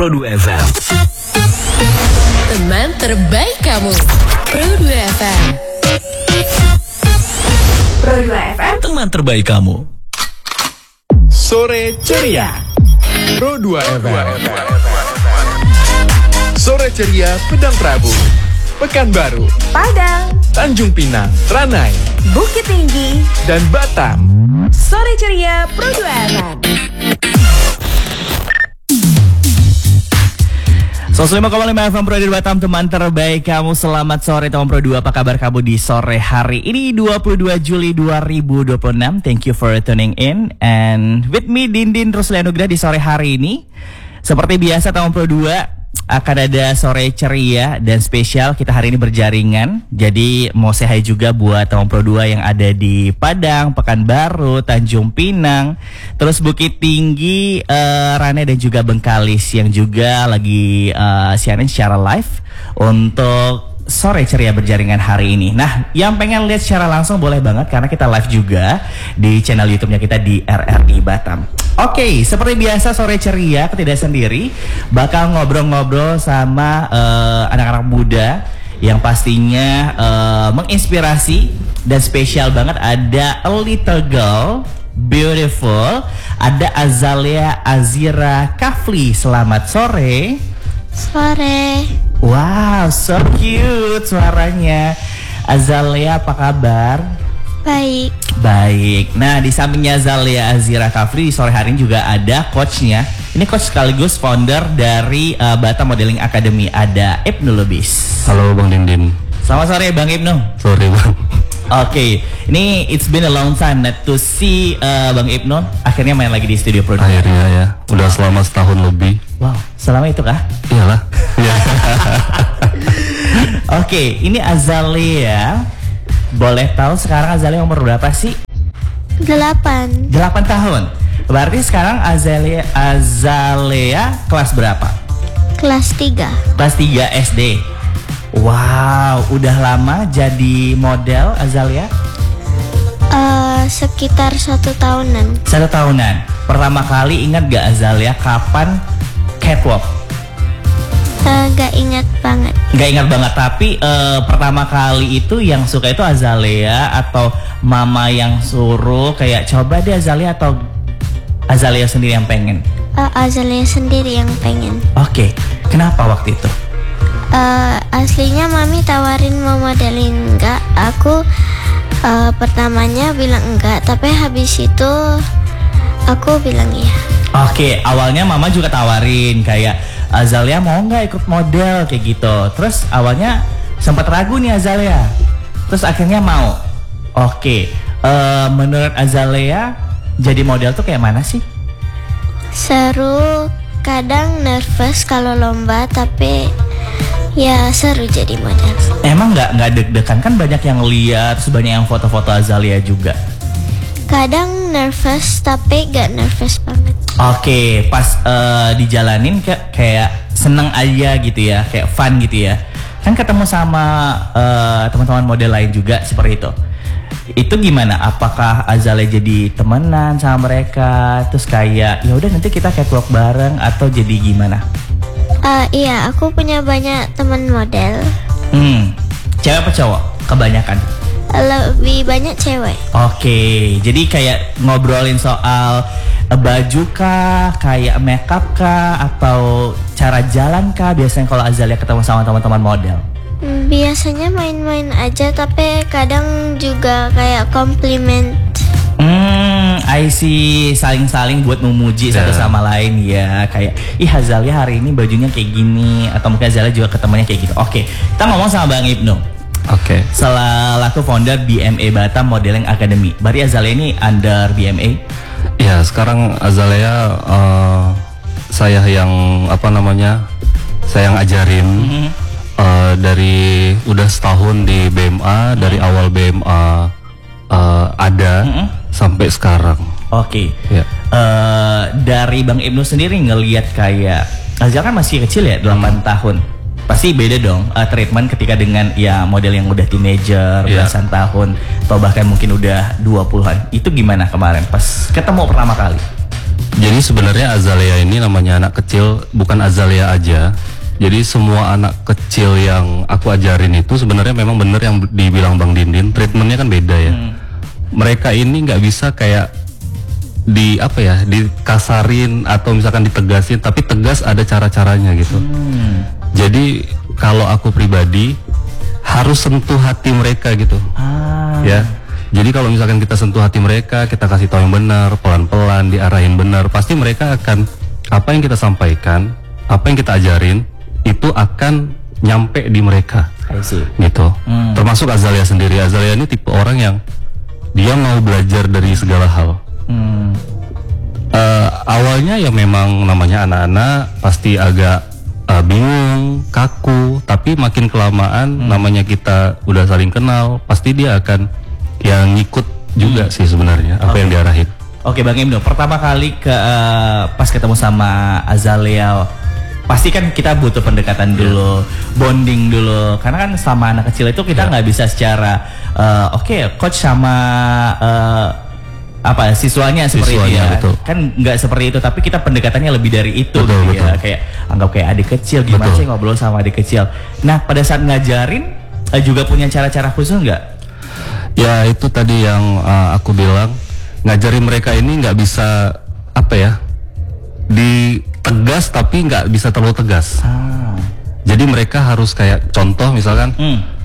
Pro 2 FM. Teman terbaik kamu, Pro 2 FM. Pro 2 FM, Teman terbaik kamu. Sore Ceria Pro 2 FM. Sore Ceria Pedang Prabu, Pekanbaru, Padang, Tanjung Pinang, Ranai, Bukit Tinggi, dan Batam. Sore Ceria Pro 2 FM. 105,5 FM Pro 2 Batam, teman terbaik kamu. Selamat sore teman Pro 2, apa kabar kamu di sore hari ini 22 Juli 2026. Thank you for tuning in. And with me Dindin Ruslianugrah di sore hari ini. Seperti biasa teman Pro 2 akan ada sore ceria dan spesial. Kita hari ini berjaringan. Jadi mau say hi juga buat teman Pro 2 yang ada di Padang, Pekanbaru, Tanjung Pinang, terus Bukit Tinggi, Ranai dan juga Bengkalis yang juga lagi siaran secara live untuk sore ceria berjaringan hari ini. Nah, yang pengen lihat secara langsung boleh banget karena kita live juga di channel YouTube-nya kita di RRI Batam. Oke, seperti biasa sore ceria aku tidak sendiri, bakal ngobrol-ngobrol sama anak-anak muda yang pastinya menginspirasi dan spesial banget. Ada a little girl, beautiful, ada Azalea Azira Kafli. Selamat sore. Sore. Wow, so cute suaranya. Azalea, apa kabar? Baik. Baik. Nah, di sampingnya Azalea Azira Kafli di sore hari ini juga ada coachnya. Ini coach sekaligus founder dari Batam Modeling Academy. Ada Ibnu Lubis. Halo Bang Dindin. Selamat sore Bang Ibnu. Sore Bang. Oke, ini it's been a long time not to see Bang Ibnu. Akhirnya main lagi di studio Pro 2. Akhirnya ya, udah selama setahun lebih. Wow, selama itu kah? Iyalah. Ya. Oke, ini Azalea. Boleh tahu sekarang Azalea umur berapa sih? 8. 8 tahun. Berarti sekarang Azalea kelas berapa? Kelas 3. Kelas 3 SD. Wow, udah lama jadi model Azalea? Sekitar 1 tahunan. 1 tahunan. Pertama kali ingat gak Azalea kapan catwalk? Gak ingat banget. Gak ingat banget, tapi pertama kali itu yang suka itu Azalea atau mama yang suruh kayak coba deh Azalea, atau Azalea sendiri yang pengen? Azalea sendiri yang pengen. Oke, kenapa waktu itu? Aslinya mami tawarin mau modelin enggak. Aku pertamanya bilang enggak, tapi habis itu aku bilang iya. Oke, awalnya mama juga tawarin kayak Azalea mau nggak ikut model kayak gitu. Terus awalnya sempat ragu nih Azalea. Terus akhirnya mau. Oke, menurut Azalea jadi model tuh kayak mana sih? Seru, kadang nervous kalau lomba, tapi ya seru jadi model. Emang nggak deg-degan, kan banyak yang lihat, terus banyak yang foto-foto Azalea juga. Kadang nervous tapi gak nervous banget. Oke, pas dijalanin kayak seneng aja gitu ya, kayak fun gitu ya. Kan ketemu sama teman-teman model lain juga seperti itu. Itu gimana? Apakah Azalea jadi temenan sama mereka? Terus kayak ya udah nanti kita catwalk bareng atau jadi gimana? Iya, aku punya banyak teman model. Cewek apa cowok? Kebanyakan. Lebih banyak cewek. Oke, jadi kayak ngobrolin soal baju kah, kayak makeup kah, atau cara jalan kah biasanya kalau Azalea ketemu sama teman-teman model? Biasanya main-main aja, tapi kadang juga kayak komplimen. I see, saling-saling buat memuji satu sama lain ya. Kayak, ih Azalea hari ini bajunya kayak gini, atau mungkin Azalea juga ketemunya kayak gitu. Oke, kita ngomong sama Bang Ibnu. Oke. Selaku founder BMA Batam Modeling Academy. Berarti Azalea ini under BMA? Ya, sekarang Azalea saya yang saya yang ajarin. Dari udah setahun di BMA, dari awal BMA ada sampai sekarang. Oke. Ya. Dari Bang Ibnu sendiri ngelihat kayak Azalea kan masih kecil ya, 8 tahun. Pasti beda dong treatment ketika dengan ya model yang udah teenager, belasan tahun, atau bahkan mungkin udah 20-an. Itu gimana kemarin pas ketemu pertama kali? Jadi sebenarnya Azalea ini namanya anak kecil, bukan Azalea aja. Jadi semua anak kecil yang aku ajarin itu sebenarnya memang bener yang dibilang Bang Dindin, treatmentnya kan beda ya. Mereka ini nggak bisa kayak dikasarin atau misalkan ditegasin, tapi tegas ada cara-caranya gitu. Jadi kalau aku pribadi harus sentuh hati mereka gitu, ya. Jadi kalau misalkan kita sentuh hati mereka, kita kasih tahu yang benar, pelan-pelan, diarahin benar, pasti mereka akan, apa yang kita sampaikan, apa yang kita ajarin, itu akan nyampe di mereka. Gitu. Termasuk Azalea sendiri. Azalea ini tipe orang yang dia mau belajar dari segala hal. Awalnya ya memang namanya anak-anak pasti agak bingung, kaku, tapi makin kelamaan namanya kita udah saling kenal, pasti dia akan yang ngikut juga sih sebenarnya apa yang diarahin. Oke Bang Ibnu, pertama kali pas ketemu sama Azalea, pasti kan kita butuh pendekatan dulu, bonding dulu, karena kan sama anak kecil itu kita nggak bisa secara coach sama siswanya seperti itu ya, betul. Kan nggak seperti itu, tapi kita pendekatannya lebih dari itu, betul, gitu betul. Ya, kayak anggap kayak adik kecil, gimana sih ngobrol sama adik kecil. Nah pada saat ngajarin juga punya cara-cara khusus nggak? Ya itu tadi yang aku bilang, ngajarin mereka ini nggak bisa ditegas tapi nggak bisa terlalu tegas. Jadi mereka harus kayak contoh misalkan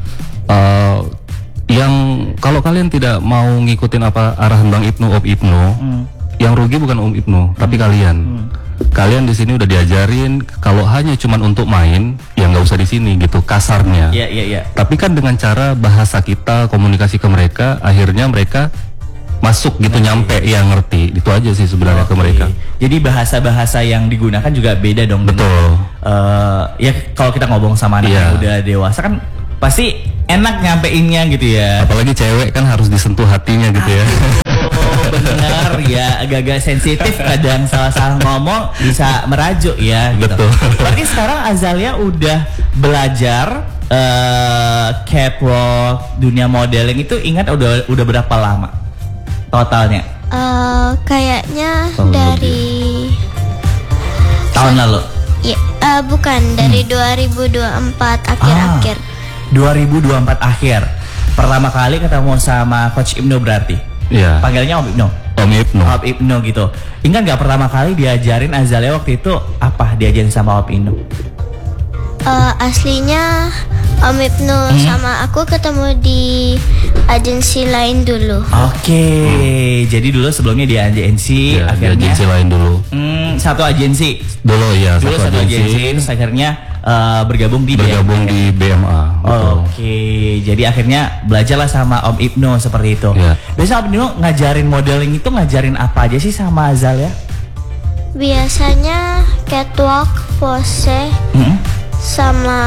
yang kalau kalian tidak mau ngikutin apa arahan Bang Ibnu, Om Ibnu, yang rugi bukan Om Ibnu tapi kalian. Kalian di sini udah diajarin kalau hanya cuman untuk main, ya nggak usah di sini gitu kasarnya. Iya. Tapi kan dengan cara bahasa kita komunikasi ke mereka, akhirnya mereka masuk gitu, nyampe, yang ngerti. Itu aja sih sebenarnya ke mereka. Jadi bahasa-bahasa yang digunakan juga beda dong. Betul. Ya kalau kita ngomong sama anak yang udah dewasa kan pasti enak nyampeinnya gitu ya. Apalagi cewek kan harus disentuh hatinya gitu ya. Bener ya, agak-agak sensitif kadang salah-salah ngomong bisa merajuk ya gitu. Betul. Berarti sekarang Azalea udah belajar catwalk, dunia modeling itu ingat udah berapa lama totalnya? Kayaknya tahun dari tahun lalu. Ya, bukan dari 2024 akhir-akhir. 2024 akhir. Pertama kali ketemu sama Coach Ibnu berarti. Iya. Panggilannya Om Ibnu. Om Ibnu gitu. Ingat nggak pertama kali diajarin Azalea waktu itu apa diajarin sama Om Ibnu? Aslinya Om Ibnu sama aku ketemu di agensi lain dulu. Oke. Jadi dulu sebelumnya di agensi, akhirnya di agensi lain dulu. Satu agensi. Dulu ya, satu agensi. Terus akhirnya bergabung di BMA. Oke. Jadi akhirnya belajarlah sama Om Ibnu seperti itu. Biasa Om Ibnu ngajarin modeling itu ngajarin apa aja sih sama Azalea? Biasanya catwalk, pose, sama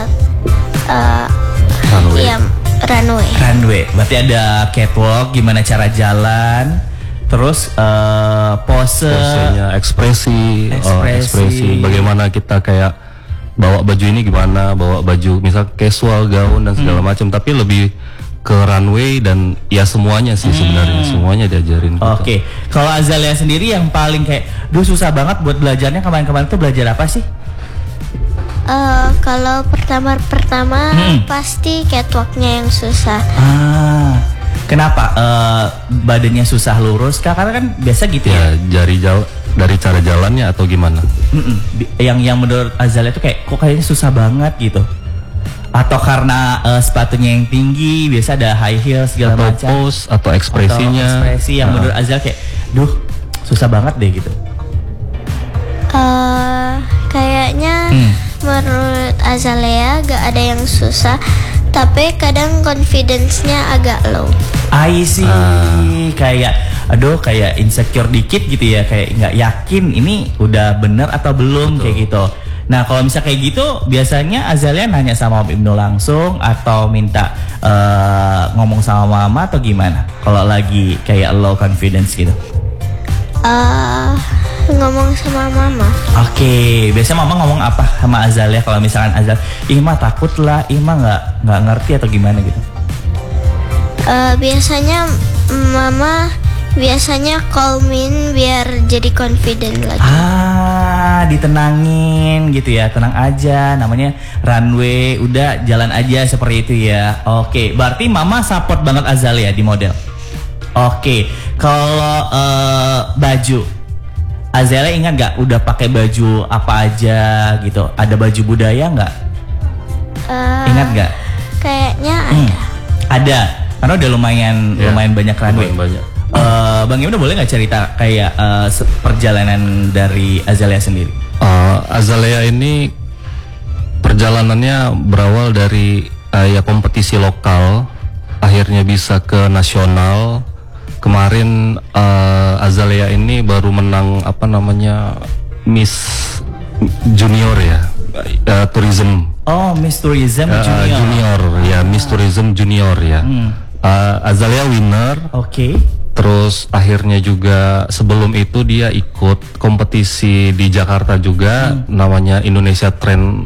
runway. Berarti ada catwalk, gimana cara jalan, terus posenya, ekspresi, bagaimana kita kayak bawa baju ini gimana, bawa baju misal casual, gaun dan segala macam, tapi lebih ke runway dan ya semuanya sih sebenarnya, semuanya diajarin. Oke. Kalau Azalea sendiri yang paling kayak, susah banget buat belajarnya kemarin-kemarin tuh belajar apa sih? Kalau pertama pasti catwalknya yang susah. Kenapa? Badannya susah lurus kah? Karena kan biasa gitu ya. Jari jauh dari cara jalannya atau gimana? Yang menurut Azalea itu kayak kok kayaknya susah banget gitu. Atau karena sepatunya yang tinggi, biasa ada high heel segala macam. Atau pose atau ekspresinya. Atau ekspresi yang menurut Azalea kayak, susah banget deh gitu. Kayaknya menurut Azalea gak ada yang susah, tapi kadang confidence-nya agak low. I see. Kayak insecure dikit gitu ya, kayak nggak yakin ini udah bener atau belum. Betul. Kayak gitu. Nah kalau misalnya kayak gitu, biasanya Azalea nanya sama Om Ibnu langsung atau minta ngomong sama mama atau gimana? Kalau lagi kayak low confidence gitu? Ngomong sama mama. Oke, biasanya mama ngomong apa sama Azalea kalau misalkan Azalea, Ima takut lah, Ima nggak ngerti atau gimana gitu? Biasanya mama biasanya calmin biar jadi confident lagi. Ditenangin gitu ya, tenang aja, namanya runway, udah jalan aja seperti itu ya. Oke, berarti mama support banget Azalea di model. Oke, kalau baju, Azalea ingat nggak udah pakai baju apa aja gitu? Ada baju budaya nggak? Ingat nggak? Kayaknya ada. Ada, karena udah lumayan banyak runway. Banyak. Bang Ibnu boleh nggak cerita kayak perjalanan dari Azalea sendiri? Azalea ini perjalanannya berawal dari ya kompetisi lokal, akhirnya bisa ke nasional. Kemarin Azalea ini baru menang apa namanya Miss Junior ya, Tourism. Oh, Miss Tourism Junior. Ya, Miss Tourism Junior ya. Azalea winner. Oke. Terus akhirnya juga sebelum itu dia ikut kompetisi di Jakarta juga, namanya Indonesia Trend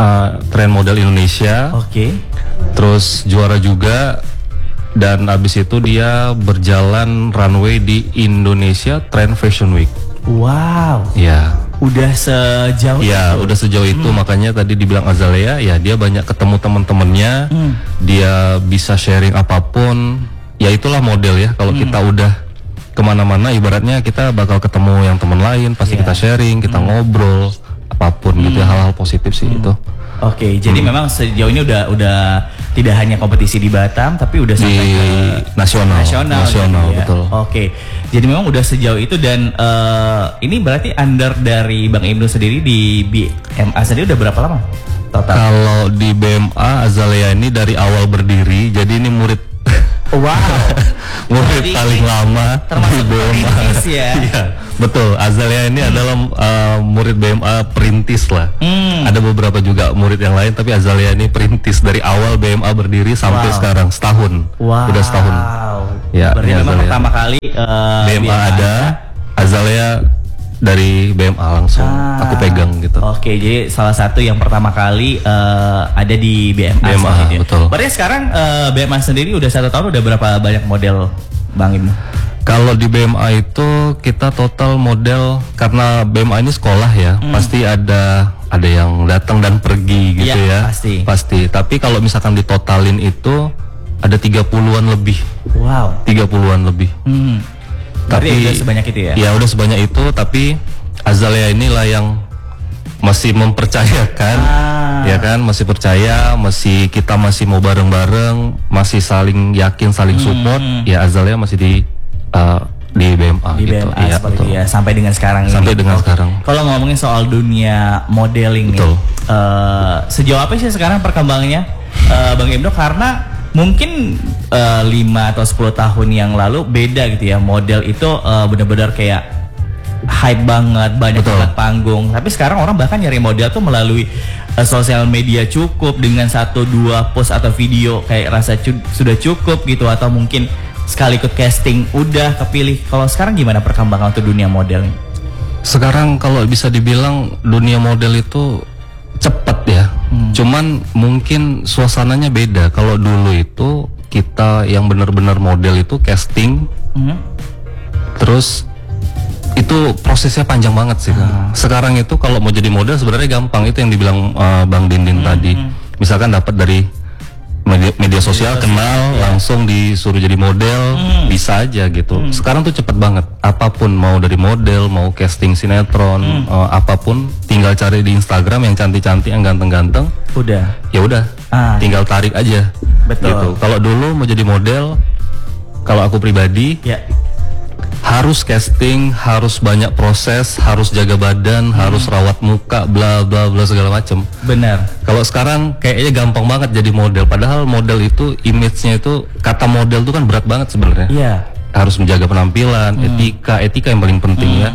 Model Indonesia. Oke. Terus juara juga, dan abis itu dia berjalan runway di Indonesia Trend Fashion Week. Wow. Ya. Udah sejauh ya, itu? udah sejauh itu. Makanya tadi dibilang Azalea, ya dia banyak ketemu teman-temannya, dia bisa sharing apapun. Ya itulah model ya, kalau kita udah kemana-mana ibaratnya kita bakal ketemu yang teman lain, pasti kita sharing, kita ngobrol apapun gitu ya, hal-hal positif sih itu. Oke, jadi memang sejauh ini udah tidak hanya kompetisi di Batam, tapi udah sampai Di ke nasional gitu ya. betul. Oke, jadi memang udah sejauh itu, dan ini berarti under dari Bang Ibnu sendiri di BMA sendiri udah berapa lama total? Kalau di BMA Azalea ini dari awal berdiri, jadi ini murid. Wow. Murid Jadi, paling lama termasuk di BMA. perintis ya. Iya, betul. Azalea ini adalah murid BMA perintis lah. Ada beberapa juga murid yang lain, tapi Azalea ini perintis dari awal BMA berdiri sampai sekarang, setahun. Wow. Udah setahun. Ya, berarti memang Azalea. pertama kali BMA ada, Azalea dari BMA langsung aku pegang gitu. Oke, jadi salah satu yang pertama kali ada di BMA. BMA, betul. Berarti sekarang BMA sendiri udah 1 tahun, udah berapa banyak model Bang Ibnu? Kalau di BMA itu kita total model, karena BMA ini sekolah ya, pasti ada yang datang dan pergi gitu ya. Pasti. Tapi kalau misalkan ditotalin itu ada 30-an lebih. Wow. 30-an lebih. Tapi udah sebanyak itu ya? Ya udah sebanyak itu, tapi Azalea inilah yang masih mempercayakan, ya kan, masih percaya, kita masih mau bareng-bareng, masih saling yakin, saling support. Ya Azalea masih di BMA Di gitu. BMA seperti itu ya, sampai dengan sekarang Sampai ini. dengan sekarang. Kalau ngomongin soal dunia modeling nih, sejauh apa sih sekarang perkembangannya Bang Ibnu? Karena mungkin 5 atau 10 tahun yang lalu beda gitu ya, model itu benar-benar kayak hype banget, banyak banget panggung. Tapi sekarang orang bahkan nyari model tuh melalui sosial media cukup, dengan 1-2 post atau video kayak rasa sudah cukup gitu, atau mungkin sekali ikut casting udah kepilih. Kalau sekarang gimana perkembangan untuk dunia model ini? Sekarang kalau bisa dibilang dunia model itu cepet ya, cuman mungkin suasananya beda. Kalau dulu itu kita yang benar-benar model itu casting, terus itu prosesnya panjang banget sih kan. Sekarang itu kalau mau jadi model sebenarnya gampang, itu yang dibilang Bang Dindin tadi. Misalkan dapat dari media sosial, kenal, langsung disuruh jadi model, bisa aja gitu. Sekarang tuh cepet banget, apapun, mau dari model, mau casting sinetron, apapun, tinggal cari di Instagram yang cantik-cantik, yang ganteng-ganteng, ya udah, tinggal tarik aja. Betul. Gitu. Kalau dulu mau jadi model, kalau aku pribadi, harus casting, harus banyak proses, harus jaga badan, harus rawat muka, bla bla bla segala macem. Benar. Kalau sekarang kayaknya gampang banget jadi model, padahal model itu image-nya itu, kata model itu kan berat banget sebenarnya. Iya. Harus menjaga penampilan, etika yang paling penting ya.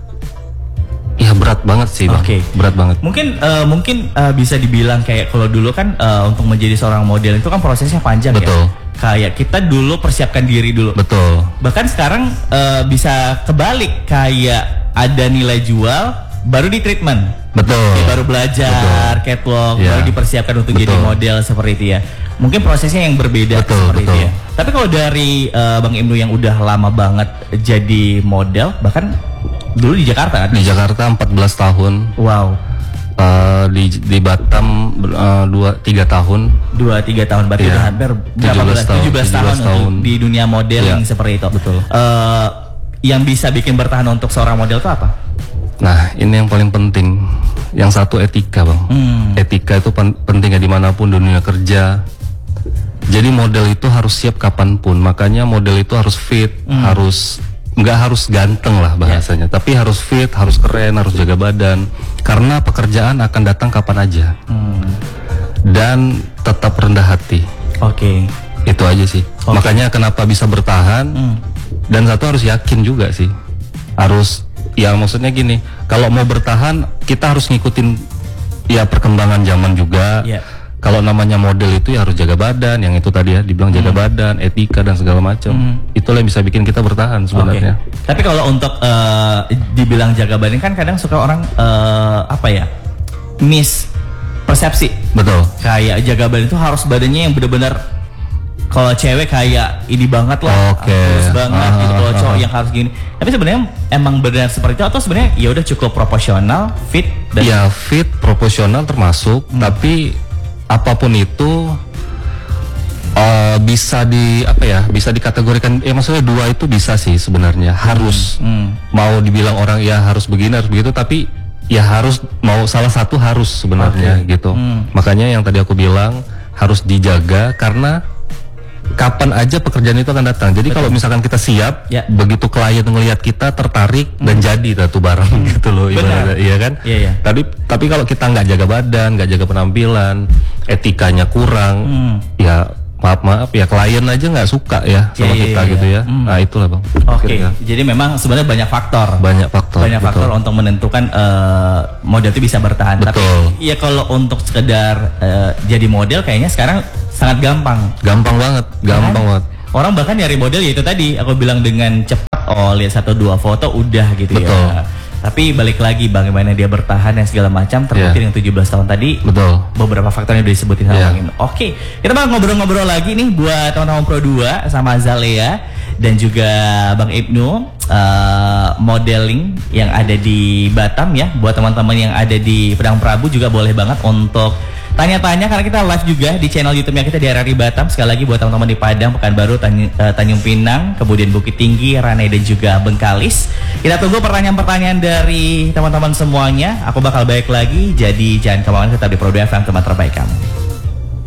Ya berat banget sih, Bang. Berat banget. Mungkin bisa dibilang kayak kalau dulu kan untuk menjadi seorang model itu kan prosesnya panjang. Betul. Ya. Kayak kita dulu persiapkan diri dulu. Betul. Bahkan sekarang bisa kebalik, kayak ada nilai jual baru di treatment. Betul. Dia baru belajar catwalk, Ya. baru dipersiapkan untuk jadi Betul. model seperti itu ya. Mungkin prosesnya yang berbeda Betul, seperti betul. itu ya. Tapi kalau dari Bang Ibnu yang udah lama banget jadi model, bahkan dulu di Jakarta kan? Di Jakarta 14 tahun. Wow. Di Batam 2-3 tahun. 2-3 tahun berarti Iya. udah hampir 17 tahun untuk di dunia modeling Iya, seperti itu. betul. Yang bisa bikin bertahan untuk seorang model itu apa? Nah, ini yang paling penting. Yang satu etika, Bang. Etika itu penting ya dimanapun dunia kerja. Jadi model itu harus siap kapanpun. Makanya model itu harus fit, nggak harus ganteng lah bahasanya, tapi harus fit, harus keren, harus jaga badan. Karena pekerjaan akan datang kapan aja. Dan tetap rendah hati. Oke. Itu aja sih. Oke. Makanya kenapa bisa bertahan. Dan satu harus yakin juga sih. Harus, ya maksudnya gini, kalau mau bertahan kita harus ngikutin ya perkembangan zaman juga. Iya. Kalau namanya model itu ya harus jaga badan, yang itu tadi ya dibilang jaga badan, etika dan segala macam. Itulah yang bisa bikin kita bertahan sebenarnya. Oke. Tapi kalau untuk dibilang jaga badan kan kadang suka orang apa ya, miss persepsi. Betul. Kayak jaga badan itu harus badannya yang benar-benar, kalau cewek kayak ini banget lah, Oke. terus banget gitu. Kalau cowok yang harus gini. Tapi sebenarnya emang benar seperti itu atau sebenarnya ya udah cukup proporsional, fit dan Ya fit, proporsional termasuk, tapi apapun itu bisa bisa dikategorikan. Ya maksudnya dua itu bisa sih sebenarnya. Harus mau dibilang orang ya harus begini harus begitu, tapi ya harus mau salah satu harus sebenarnya gitu. Makanya yang tadi aku bilang harus dijaga karena kapan aja pekerjaan itu akan datang. Jadi kalau misalkan kita siap, Ya. begitu klien ngelihat kita tertarik dan jadi tuh barang gitu loh, ibaratnya, iya kan? Iya, iya. Tapi kalau kita nggak jaga badan, nggak jaga penampilan, etikanya kurang, ya maaf ya klien aja nggak suka ya sama Iya, kita iya, gitu iya. ya. Nah itulah Bang. Oke, Kira-kira. jadi memang sebenarnya banyak faktor. Banyak faktor. Banyak faktor betul. untuk menentukan model itu bisa bertahan. Betul. Tapi ya kalau untuk sekedar jadi model kayaknya sekarang sangat gampang. Gampang banget, gampang Kan? banget. Orang bahkan nyari model ya itu tadi aku bilang dengan cepat, lihat 1-2 foto udah gitu Betul. ya. Tapi balik lagi bagaimana dia bertahan dan segala macam terbukti dengan 17 tahun tadi. Betul. Beberapa faktornya udah disebutin sama Iya. Bang Ibnu. Oke, kita bakal ngobrol-ngobrol lagi nih buat teman-teman Pro 2 sama Azalea dan juga Bang Ibnu, modeling yang ada di Batam ya. Buat teman-teman yang ada di Padang Prabu juga boleh banget untuk tanya-tanya karena kita live juga di channel YouTube-nya kita di RRI Batam. Sekali lagi buat teman-teman di Padang, Pekanbaru, Tanjung Pinang, kemudian Bukit Tinggi, Ranai dan juga Bengkalis. Kita tunggu pertanyaan-pertanyaan dari teman-teman semuanya. Aku bakal balik lagi, jadi jangan kemana-mana, tetap di Pro 2 FM, teman terbaik kamu.